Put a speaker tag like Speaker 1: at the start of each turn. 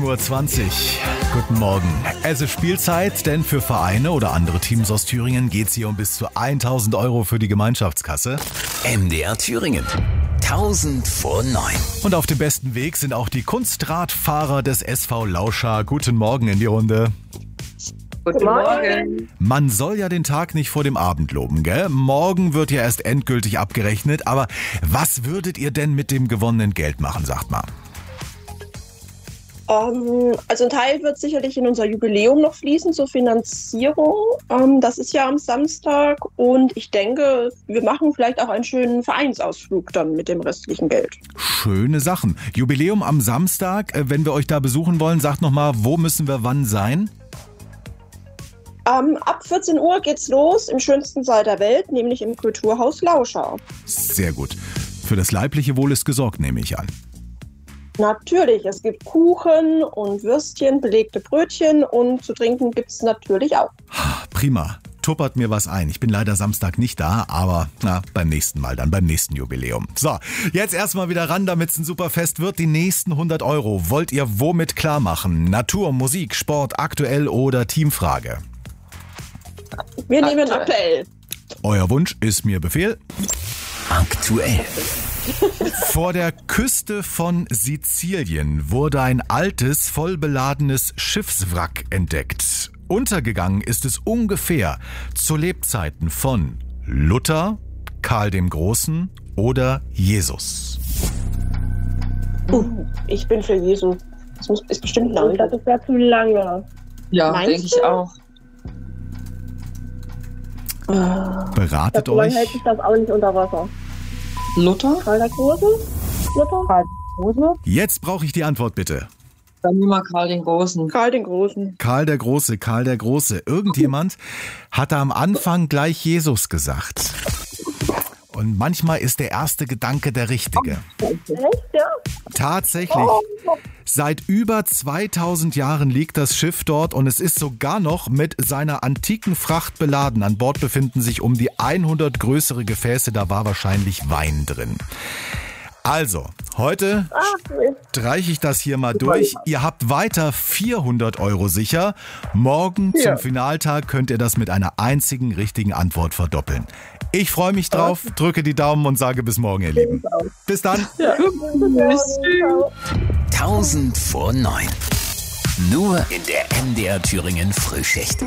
Speaker 1: 7:20 Uhr. Guten Morgen. Es ist Spielzeit, denn für Vereine oder andere Teams aus Thüringen geht es hier um bis zu 1.000 Euro für die Gemeinschaftskasse.
Speaker 2: MDR Thüringen. 1000 vor 9.
Speaker 1: Und auf dem besten Weg sind auch die Kunstradfahrer des SV Lauscha. Guten Morgen in die Runde.
Speaker 3: Guten Morgen.
Speaker 1: Man soll ja den Tag nicht vor dem Abend loben, gell? Morgen wird ja erst endgültig abgerechnet. Aber was würdet ihr denn mit dem gewonnenen Geld machen, sagt mal?
Speaker 3: Also ein Teil wird sicherlich in unser Jubiläum noch fließen zur Finanzierung. Das ist ja am Samstag und ich denke, wir machen vielleicht auch einen schönen Vereinsausflug dann mit dem restlichen Geld.
Speaker 1: Schöne Sachen. Jubiläum am Samstag. Wenn wir euch da besuchen wollen, sagt nochmal, wo müssen wir wann sein?
Speaker 3: Ab 14 Uhr geht's los im schönsten Saal der Welt, nämlich im Kulturhaus Lauscha.
Speaker 1: Sehr gut. Für das leibliche Wohl ist gesorgt, nehme ich an.
Speaker 3: Natürlich, es gibt Kuchen und Würstchen, belegte Brötchen und zu trinken gibt's natürlich auch.
Speaker 1: Prima. Tuppert mir was ein. Ich bin leider Samstag nicht da, aber beim nächsten Mal dann, beim nächsten Jubiläum. So, jetzt erstmal wieder ran, damit es ein super Fest wird. Die nächsten 100 Euro wollt ihr womit klar machen? Natur, Musik, Sport, aktuell oder Teamfrage?
Speaker 3: Wir nehmen aktuell.
Speaker 1: Euer Wunsch ist mir Befehl.
Speaker 2: Aktuell.
Speaker 1: Vor der Küste von Sizilien wurde ein altes, vollbeladenes Schiffswrack entdeckt. Untergegangen ist es ungefähr zu Lebzeiten von Luther, Karl dem Großen oder Jesus.
Speaker 3: Ich bin für Jesus. Das ist bestimmt lang.
Speaker 4: Das ist ja zu lange.
Speaker 5: Ja,
Speaker 3: Meinst
Speaker 5: denke ich
Speaker 3: du?
Speaker 5: auch.
Speaker 1: Beratet
Speaker 4: So lange
Speaker 1: euch.
Speaker 4: hält sich das auch nicht unter Wasser.
Speaker 5: Luther?
Speaker 4: Karl der Große? Luther? Karl der Große?
Speaker 1: Jetzt brauche ich die Antwort bitte.
Speaker 5: Dann nehmen wir Karl den Großen.
Speaker 3: Karl den Großen.
Speaker 1: Karl der Große, Karl der Große. Irgendjemand hatte am Anfang gleich Jesus gesagt. Und manchmal ist der erste Gedanke der richtige.
Speaker 4: Echt, ja?
Speaker 1: Tatsächlich. Seit über 2000 Jahren liegt das Schiff dort und es ist sogar noch mit seiner antiken Fracht beladen. An Bord befinden sich um die 100 größere Gefäße, da war wahrscheinlich Wein drin. Also, heute streiche ich das hier mal durch. Ihr habt weiter 400 Euro sicher. Morgen zum Finaltag könnt ihr das mit einer einzigen richtigen Antwort verdoppeln. Ich freue mich drauf, drücke die Daumen und sage bis morgen, ihr Lieben. Bis dann.
Speaker 2: 1000 vor 9. Nur in der MDR Thüringen Frühschicht.